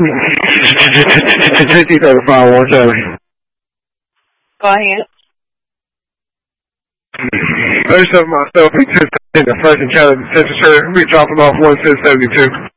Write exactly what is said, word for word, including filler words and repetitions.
fifty thirty-five, one Charlie. Go ahead. First of myself, we just in the first and Charlie Central Church. We dropping off one six seventy two.